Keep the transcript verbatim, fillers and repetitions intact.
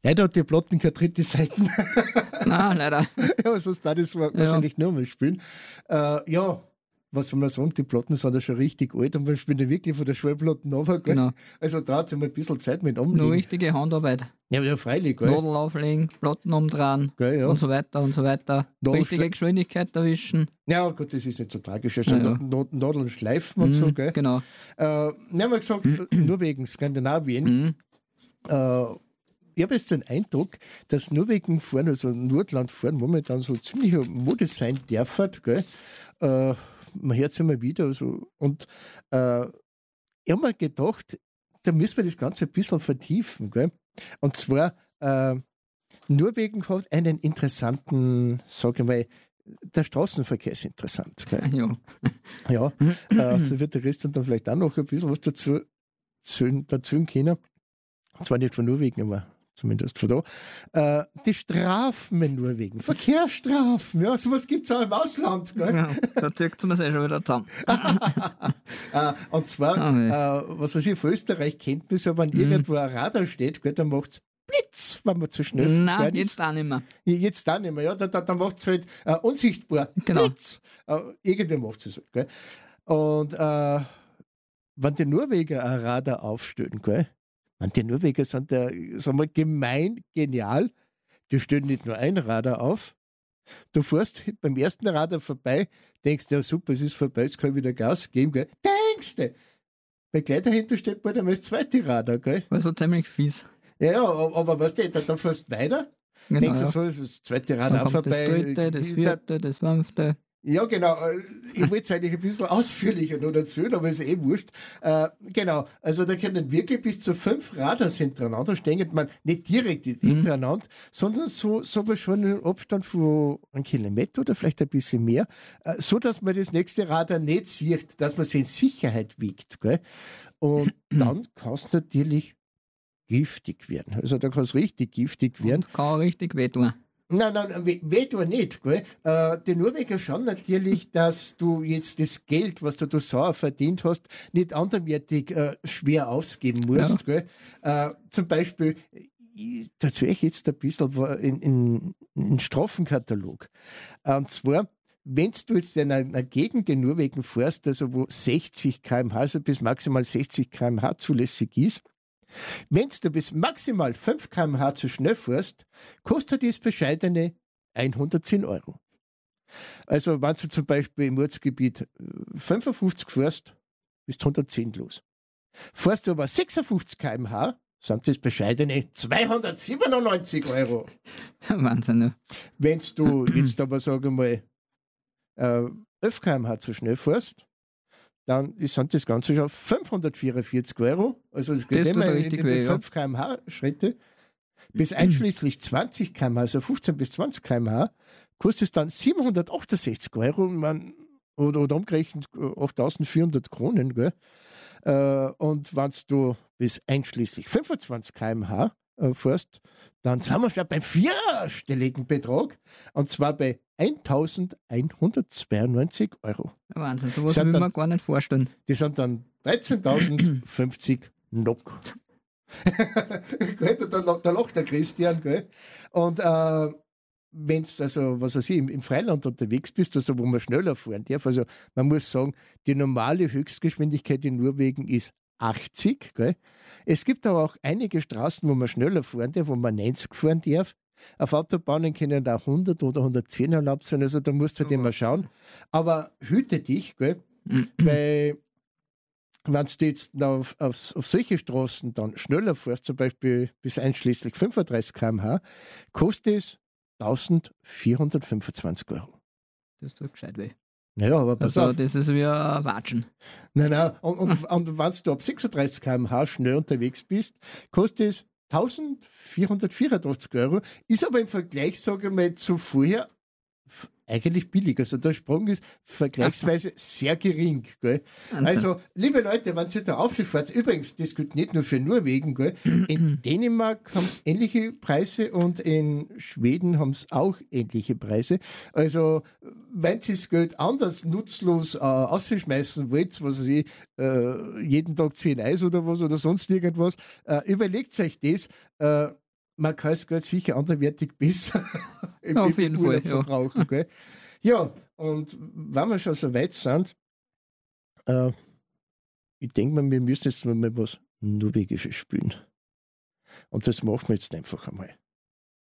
Leider hat die Platten keine dritte Seite. Nein, leider. Ja, sonst da das wahrscheinlich ja. nur mal spielen. Äh, ja, was soll man sagen, die Platten sind ja schon richtig alt und wir spielen ja wirklich von der Schallplatten runter. Genau. Also da hat sich mal ein bisschen Zeit mit umlegen. Nur richtige Handarbeit. Ja, ja, freilich. Gell? Nadel auflegen, Platten umdrehen Gell, ja. und so weiter und so weiter. Nadel Richtige Geschwindigkeit erwischen. Ja, gut, das ist nicht so tragisch. Ja, schon ja, ja. Nadeln schleifen und mhm, so. Gell? Genau. Äh, wir haben ja gesagt, Norwegen, Skandinavien. Mhm. Äh, ich habe jetzt den Eindruck, dass Norwegen fahren, also Nordland fahren, momentan so ziemlich Mode sein darf. Gell? Äh, man hört es immer wieder. Also, und äh, ich habe mir gedacht, da müssen wir das Ganze ein bisschen vertiefen. Gell? Und zwar, äh, Norwegen hat einen interessanten, sage ich mal, der Straßenverkehr ist interessant. Gell? Ja. Ja, äh, da wird der Christian dann vielleicht auch noch ein bisschen was dazu dazu können. Zwar nicht von Norwegen, aber zumindest von da. Äh, die Strafen in Norwegen, Verkehrsstrafen, ja, sowas gibt es auch im Ausland. Gell? Ja, da zieht man sich schon wieder zusammen. äh, und zwar, oh, nee. äh, was weiß ich, von Österreich kennt man so, wenn mhm. irgendwo ein Radar steht, gell, dann macht es Blitz, wenn man zu schnell Nein, fährt. jetzt auch nicht mehr. Jetzt auch nicht mehr, ja, da, da, da macht es halt äh, unsichtbar. Genau. Blitz. Äh, irgendwie macht es halt. Gell? Und äh, wenn die Norweger ein Radar aufstellen, gell? Und die Norweger sind ja, sagen wir, gemein, genial. Die stellen nicht nur ein Radar auf. Du fährst beim ersten Radar vorbei, denkst du, ja super, es ist vorbei, jetzt kann ich wieder Gas geben. Gell? Denkst du, bei gleich dahinter steht bald einmal das zweite Radar. Gell? Also ziemlich fies. Ja, ja, aber weißt du, dann fährst du weiter, genau, denkst du ja. so, das zweite Radar dann kommt vorbei. Das dritte, das vierte, das fünfte. Ja, genau. Ich wollte es eigentlich ein bisschen ausführlicher noch dazu, aber ist eh wurscht. Äh, genau, also da können wirklich bis zu fünf Radars hintereinander stehen. Man nicht direkt hintereinander, mhm. sondern so, sagen wir schon einen Abstand von einem Kilometer oder vielleicht ein bisschen mehr, äh, so dass man das nächste Radar nicht sieht, dass man sie in Sicherheit wiegt. Gell? Und dann kann es natürlich giftig werden. Also da kann es richtig giftig werden. Und kann richtig wehtun. Nein, nein, weh, weh tu nicht. Gell? Äh, die Norweger schauen natürlich, dass du jetzt das Geld, was du da sauer verdient hast, nicht anderweitig äh, schwer ausgeben musst. Ja. Gell? Äh, zum Beispiel, dazu ich jetzt ein bisschen in, in, in Strafenkatalog. Und zwar, wenn du jetzt in einer Gegend in Norwegen fährst, also wo sechzig Kilometer pro Stunde, also bis maximal sechzig Kilometer pro Stunde zulässig ist, wenn du bis maximal fünf Kilometer pro Stunde zu schnell fährst, kostet das bescheidene hundertzehn Euro. Also wenn du zum Beispiel im Ortsgebiet fünfundfünfzig fährst, bist du hundertzehn los. Fährst du aber sechsundfünfzig Kilometer pro Stunde, sind das bescheidene zweihundertsiebenundneunzig Euro. Wahnsinn, ne? Wenn du jetzt aber, sage ich mal, elf Kilometer pro Stunde zu schnell fährst, dann sind das Ganze schon fünfhundertvierundvierzig Euro. Also es geht immer in, in die fünf Kilometer pro Stunde Schritte. Bis einschließlich zwanzig Kilometer pro Stunde, also fünfzehn bis zwanzig Kilometer pro Stunde, kostet es dann siebenhundertachtundsechzig Euro man, oder, oder umgerechnet achttausendvierhundert Kronen. Gell? Äh, und wenn du bis einschließlich fünfundzwanzig Kilometer pro Stunde äh, fährst, dann sind wir schon beim vierstelligen Betrag. Und zwar bei eintausendeinhundertzweiundneunzig Euro. Wahnsinn, sowas will man gar nicht vorstellen. Die sind dann dreizehntausendfünfzig Nock. da, da lacht der Christian. Gell? Und äh, wenn du also, was weiß ich, im, im Freiland unterwegs bist, also wo man schneller fahren darf, also man muss sagen, die normale Höchstgeschwindigkeit in Norwegen ist achtzig. Gell? Es gibt aber auch einige Straßen, wo man schneller fahren darf, wo man neunzig fahren darf. Auf Autobahnen können da hundert oder hundertzehn erlaubt sein, also da musst du halt immer schauen. Aber hüte dich, gell? Weil wenn du jetzt auf, auf, auf solche Straßen dann schneller fährst, zum Beispiel bis einschließlich fünfunddreißig Kilometer pro Stunde, kostet es eintausendvierhundertfünfundzwanzig Euro. Das tut gescheit weh. Naja, aber pass also, auf. das ist wie ein Watschen. Nein, nein, und, und, und wenn du ab sechsunddreißig Kilometer pro Stunde schnell unterwegs bist, kostet es eintausendvierhundertvierundachtzig Euro, ist aber im Vergleich, sage ich mal, zu vorher f- eigentlich billig. Also der Sprung ist vergleichsweise sehr gering. Gell? Also, liebe Leute, wenn ihr da auffahrt, übrigens, das gilt nicht nur für Norwegen, gell? In Dänemark haben es ähnliche Preise und in Schweden haben es auch ähnliche Preise. Also, wenn sie das Geld anders nutzlos äh, ausschmeißen wollt, was weiß ich, äh, jeden Tag zehn Eis oder was oder sonst irgendwas, äh, überlegt euch das. Äh, man kann es Geld sicher anderweitig besser im Ja, auf jeden Urlaub Fall, ja. verbrauchen. Gell? Ja, und wenn wir schon so weit sind, äh, ich denke mal, wir müssen jetzt mal was Norwegisches spielen. Und das machen wir jetzt einfach einmal.